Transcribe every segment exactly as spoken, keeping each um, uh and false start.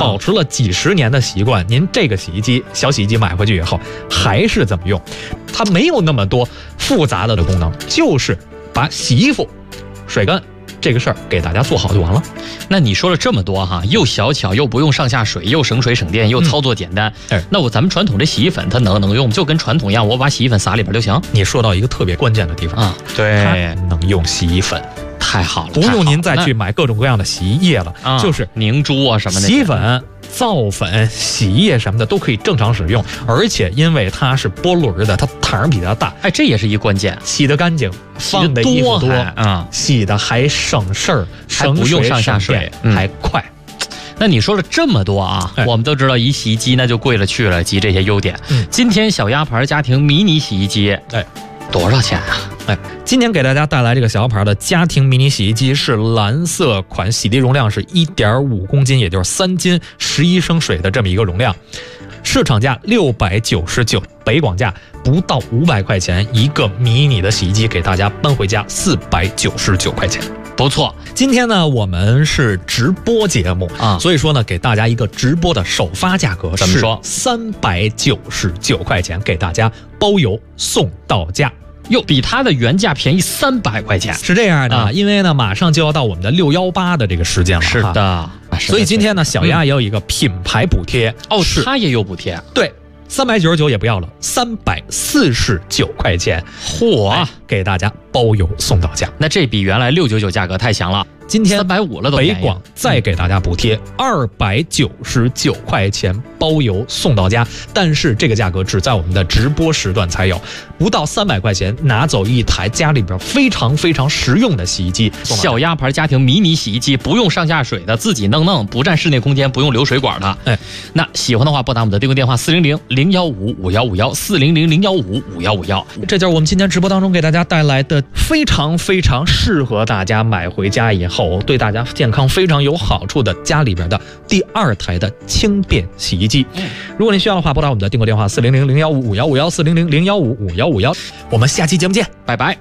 保持了几十年的习惯，您这个洗衣机小洗衣机买回去以后还是怎么用？它没有那么多复杂的功能，就是把洗衣服、水干这个事儿给大家做好就完了。 那你说了这么多哈，又小巧又不用上下水，又省水省电，又操作简单。 嗯、 那我咱们传统这洗衣粉它能能用，就跟传统一样，我把洗衣粉撒里边就行。 你说到一个特别关键的地方啊，对， 它能用洗衣粉。 太好了， 不用您再去买各种各样的洗衣液了， 啊、 就是凝珠啊什么的， 洗衣粉、皂粉、洗衣液什么的都可以正常使用，而且因为它是波轮的，它膛比较大， 哎，这也是一关键， 洗得干净，放的衣服多啊， 洗的还省事儿， 还不用上下水， 嗯、还快。 那你说了这么多啊， 哎、 我们都知道一洗衣机那就贵了去了，集这些优点。 嗯、 今天小鸭牌家庭迷你洗衣机， 哎， 多少钱啊？ 哎，今天给大家带来这个小牌的家庭迷你洗衣机是蓝色款，洗涤容量是 一点五公斤，也就是三斤十一升水的这么一个容量，市场价六百九十九，北广价不到五百块钱，一个迷你的洗衣机给大家搬回家四百九十九块钱。 不错， 今天呢我们是直播节目啊， 所以说呢给大家一个直播的首发价格， 怎么说？ 三百九十九块钱，给大家包邮送到家。 哟，比它的原价便宜三百块钱， 是这样的、啊，因为呢，马上就要到我们的六幺八的这个时间了， 是的， 所以今天呢，小鸭也有一个品牌补贴、 嗯、哦，是它也有补贴， 对，三百九十九也不要了，三百四十九块钱， 嚯、哎， 给大家包邮送到家。 那这比原来六九九价格太强了。 今天三百五了都， 北广再给大家补贴二百九十九块钱包邮送到家，但是这个价格只在我们的直播时段才有，不到三百块钱拿走一台家里边非常非常实用的洗衣机， 小鸭牌家庭迷你洗衣机，不用上下水的，自己弄弄，不占室内空间，不用流水管的。 哎， 那喜欢的话拨打我们的订购电话四零零零幺五五幺五幺四零零零幺五五幺五幺， 这就是我们今天直播当中给大家带来的非常非常适合大家买回家以后对大家健康非常有好处的家里边的第二台的轻便洗衣机。 嗯、 如果您需要的话，拨打我们的订购电话四零零零幺五五幺五幺四零零零幺五五幺五幺。我们下期节目见， 拜拜。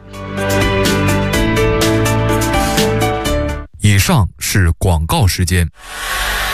以上是广告时间。